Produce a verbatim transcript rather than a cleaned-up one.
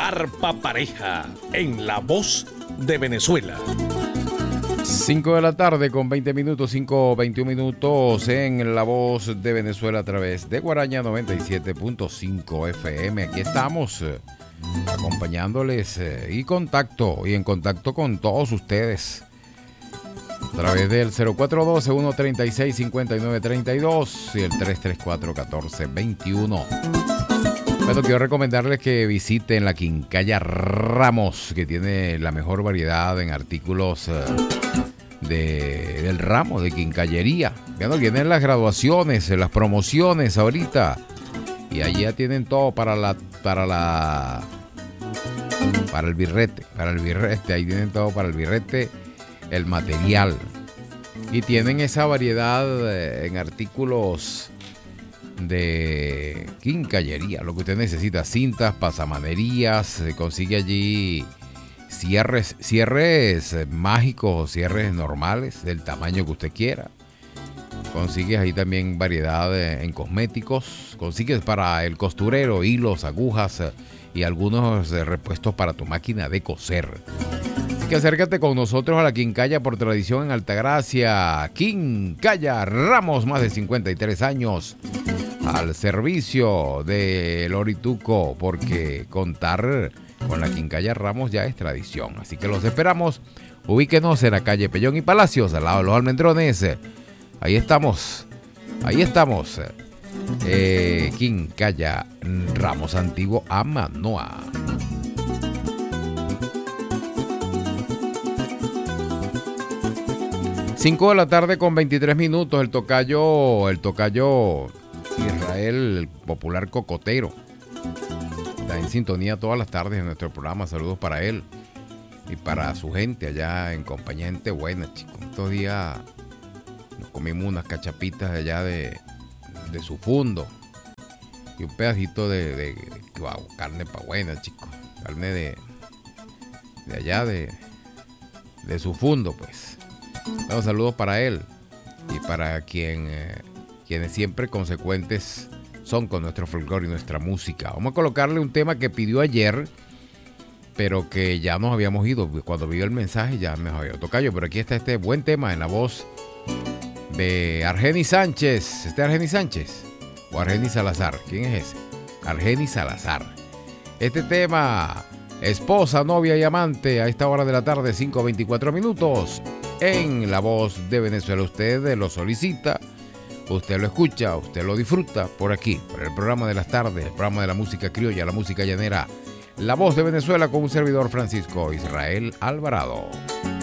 Arpa Pareja en La Voz de Venezuela. cinco de la tarde con veinte minutos, cinco veintiún minutos en La Voz de Venezuela a través de Guaraña noventa y siete punto cinco F M. Aquí estamos eh, acompañándoles eh, y contacto y en contacto con todos ustedes a través del cero cuatro uno dos, uno tres seis, cinco nueve tres dos y el tres tres cuatro, uno cuatro dos uno. Bueno, quiero recomendarles que visiten la Quincalla Ramos, que tiene la mejor variedad en artículos eh, de, del ramo de quincallería. Ya no tienen las graduaciones, las promociones ahorita. Y allí ya tienen todo para la para la para el birrete, para el birrete, ahí tienen todo para el birrete, el material. Y tienen esa variedad eh, en artículos de quincallería, lo que usted necesita, cintas, pasamanerías, se consigue allí cierres, cierres mágicos, cierres normales, del tamaño que usted quiera. Consigues ahí también variedad en cosméticos, consigues para el costurero hilos, agujas y algunos repuestos para tu máquina de coser. Así que acércate con nosotros a la Quincalla por tradición en Altagracia. Quincalla Ramos, más de cincuenta y tres años al servicio del Orituco, porque contar con la Quincalla Ramos ya es tradición. Así que los esperamos. Ubíquenos en la calle Pellón y Palacios, al lado de los Almendrones. Ahí estamos, ahí estamos. Eh, Quincalla Ramos, antiguo Amanoa. cinco de la tarde con veintitrés minutos. El tocayo, el tocayo Israel, el popular cocotero, está en sintonía todas las tardes en nuestro programa. Saludos para él y para su gente allá en compañía, gente buena, chicos. Estos días nos comimos unas cachapitas allá de, de su fundo y un pedacito de, de, de wow, carne pa' buena, chicos. Carne de, de allá de, de su fundo, pues. Bueno, saludos para él y para quien, eh, quienes siempre consecuentes son con nuestro folclore y nuestra música. Vamos a colocarle un tema que pidió ayer, pero que ya nos habíamos ido. Cuando vio el mensaje ya me había tocado, pero aquí está este buen tema en la voz de Argenis Sánchez. ¿Este es Argenis Sánchez o Argenis Salazar? ¿Quién es ese? Argenis Salazar. Este tema, esposa, novia y amante, a esta hora de la tarde, cinco veinticuatro minutos, en La Voz de Venezuela. Usted lo solicita, usted lo escucha, usted lo disfruta por aquí, por el programa de las tardes, el programa de la música criolla, la música llanera, La Voz de Venezuela, con un servidor, Francisco Israel Alvarado.